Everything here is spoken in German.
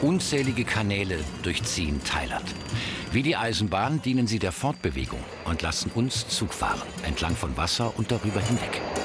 Unzählige Kanäle durchziehen Thailand. Wie die Eisenbahn dienen sie der Fortbewegung und lassen uns Zug fahren, entlang von Wasser und darüber hinweg.